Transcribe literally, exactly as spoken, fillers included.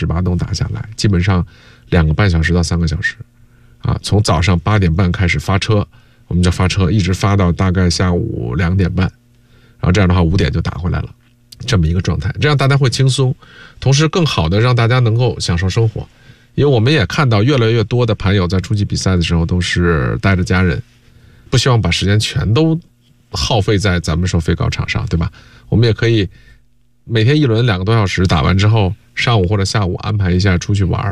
十八洞打下来，基本上两个半小时到三个小时，啊，从早上八点半开始发车，我们就发车一直发到大概下午两点半，然后这样的话五点就打回来了，这么一个状态，这样大家会轻松，同时更好的让大家能够享受生活。因为我们也看到越来越多的盘友在出击比赛的时候都是带着家人，不希望把时间全都耗费在咱们收费高场上，对吧？我们也可以每天一轮两个多小时打完之后，上午或者下午安排一下出去玩，